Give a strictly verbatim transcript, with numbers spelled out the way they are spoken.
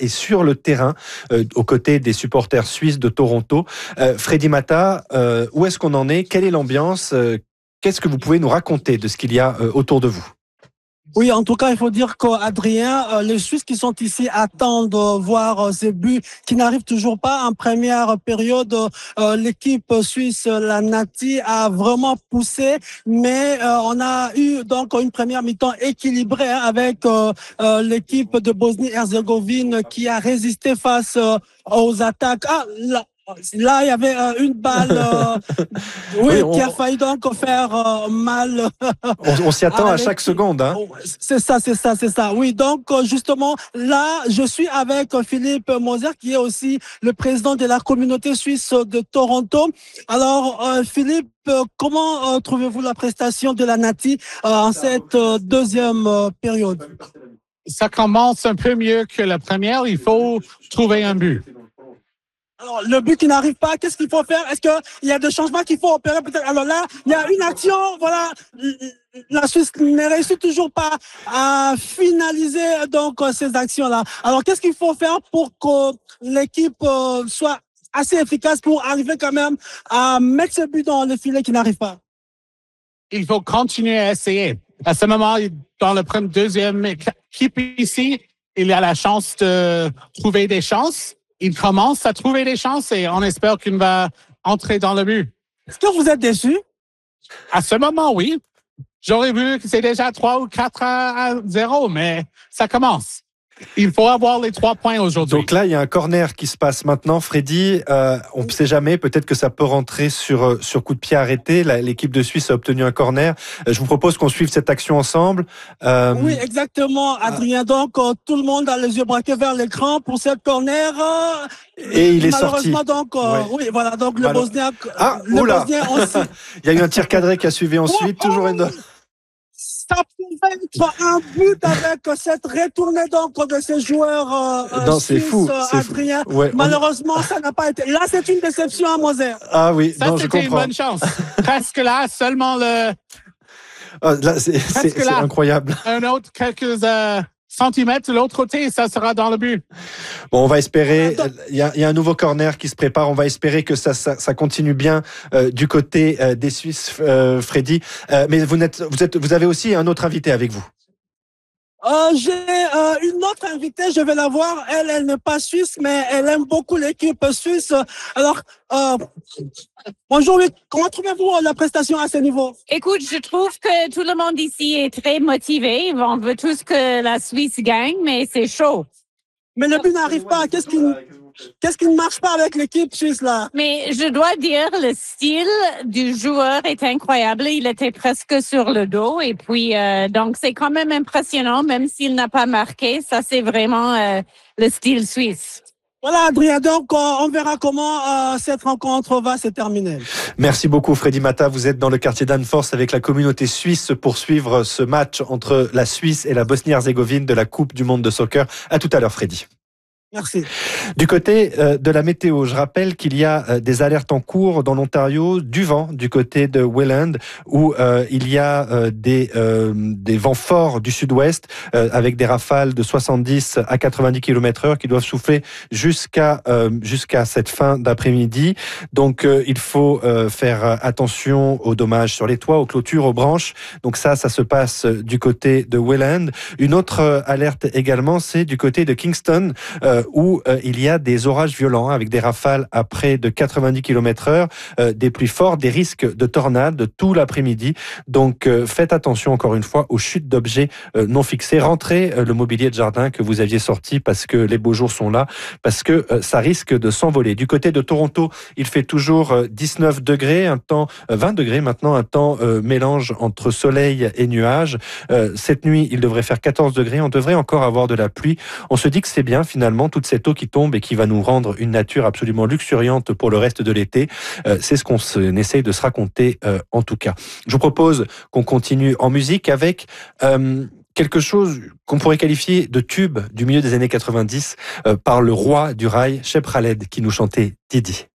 est sur le terrain euh, aux côtés des supporters suisses de Toronto. Euh, Freddy Mata, euh, où est-ce qu'on en est? Quelle est l'ambiance? euh, Qu'est-ce que vous pouvez nous raconter de ce qu'il y a euh, autour de vous? Oui, en tout cas, il faut dire qu'Adrien, euh, les Suisses qui sont ici attendent euh, voir euh, ces buts qui n'arrivent toujours pas. En première période, euh, l'équipe suisse, la Nati, a vraiment poussé, mais euh, on a eu donc une première mi-temps équilibrée hein, avec euh, euh, l'équipe de Bosnie-Herzégovine qui a résisté face euh, aux attaques. Ah, là, Là, il y avait euh, une balle euh, oui, oui, on, qui a failli donc faire euh, mal. on on s'y attend à chaque seconde. Hein. C'est ça, c'est ça, c'est ça. Oui, donc justement, là, je suis avec Philippe Moser, qui est aussi le président de la communauté suisse de Toronto. Alors, euh, Philippe, comment euh, trouvez-vous la prestation de la Nati euh, en cette euh, deuxième euh, période? Ça commence un peu mieux que la première. Il faut trouver un but. Alors, le but qui n'arrive pas, qu'est-ce qu'il faut faire? Est-ce qu'il y a des changements qu'il faut opérer peut-être? Alors là, il y a une action, voilà, la Suisse ne réussit toujours pas à finaliser donc ces actions-là. Alors, qu'est-ce qu'il faut faire pour que l'équipe soit assez efficace pour arriver quand même à mettre ce but dans le filet qui n'arrive pas? Il faut continuer à essayer. À ce moment, dans le premier, deuxième équipe ici, il y a la chance de trouver des chances. Il commence à trouver des chances et on espère qu'il va entrer dans le but. Est-ce que vous êtes déçu? À ce moment, oui. J'aurais vu que c'est déjà trois ou quatre à zéro, mais ça commence. Il faut avoir les trois points aujourd'hui. Donc là, il y a un corner qui se passe maintenant. Freddy, euh, on ne sait jamais, peut-être que ça peut rentrer sur, sur coup de pied arrêté. La, l'équipe de Suisse a obtenu un corner. Je vous propose qu'on suive cette action ensemble. Euh... Oui, exactement, Adrien. Donc, euh, tout le monde a les yeux braqués vers l'écran pour cette corner. Euh, et il est sorti. Malheureusement, donc, euh, ouais. oui, voilà, donc le Alors... Bosnien, ah, le Bosnien aussi. Il y a eu un tir cadré qui a suivi ensuite. Oh, toujours oh, une... Ça pouvait être un but avec cette retournée donc de ces joueurs euh, non, suisses, c'est fou, c'est Adrien. Fou. Ouais, Malheureusement, on... ça n'a pas été. Là, c'est une déception à Moser. Ah oui, ça, non, je comprends. C'était une bonne chance. Presque là, seulement le. Oh, là, c'est, c'est, c'est incroyable. Un autre quelques euh, centimètres de l'autre côté, ça sera dans le but. Bon, on va espérer. Il y a, il y a un nouveau corner qui se prépare. On va espérer que ça, ça, ça continue bien euh, du côté euh, des Suisses, euh, Freddy. Euh, mais vous n'êtes, vous êtes, vous avez aussi un autre invité avec vous. Euh, j'ai euh, une autre invitée, je vais la voir. Elle, elle n'est pas suisse, mais elle aime beaucoup l'équipe suisse. Alors, euh, bonjour, comment trouvez-vous la prestation à ce niveau? Écoute, je trouve que tout le monde ici est très motivé. On veut tous que la Suisse gagne, mais c'est chaud. Mais le but n'arrive pas. Qu'est-ce qui, qu'est-ce qui ne marche pas avec l'équipe suisse là? Mais je dois dire, le style du joueur est incroyable. Il était presque sur le dos et puis euh, donc c'est quand même impressionnant, même s'il n'a pas marqué. Ça c'est vraiment euh, le style suisse. Voilà, Adrien, donc on verra comment euh, cette rencontre va se terminer. Merci beaucoup, Freddy Mata. Vous êtes dans le quartier d'Anfors avec la communauté suisse pour suivre ce match entre la Suisse et la Bosnie-Herzégovine de la Coupe du monde de soccer. À tout à l'heure, Freddy. Merci. Du côté euh, de la météo, je rappelle qu'il y a euh, des alertes en cours dans l'Ontario, du vent du côté de Welland, où euh, il y a euh, des, euh, des vents forts du sud-ouest, euh, avec des rafales de soixante-dix à quatre-vingt-dix kilomètres heure qui doivent souffler jusqu'à euh, jusqu'à cette fin d'après-midi. Donc euh, il faut euh, faire attention aux dommages sur les toits, aux clôtures, aux branches. Donc ça, ça se passe du côté de Welland. Une autre euh, alerte également, c'est du côté de Kingston, euh, où euh, il y a des orages violents avec des rafales à près de quatre-vingt-dix kilomètres heure, euh, des pluies fortes, des risques de tornades tout l'après-midi. Donc euh, faites attention encore une fois aux chutes d'objets euh, non fixés. Rentrez euh, le mobilier de jardin que vous aviez sorti parce que les beaux jours sont là, parce que euh, ça risque de s'envoler. Du côté de Toronto, il fait toujours euh, dix-neuf degrés, un temps euh, vingt degrés maintenant, un temps euh, mélange entre soleil et nuages. Euh, cette nuit, il devrait faire quatorze degrés. On devrait encore avoir de la pluie. On se dit que c'est bien finalement toute cette eau qui tombe et qui va nous rendre une nature absolument luxuriante pour le reste de l'été. Euh, c'est ce qu'on se, essaye de se raconter euh, en tout cas. Je vous propose qu'on continue en musique avec euh, quelque chose qu'on pourrait qualifier de tube du milieu des années quatre-vingt-dix euh, par le roi du rail, Cheb Khaled, qui nous chantait Didi.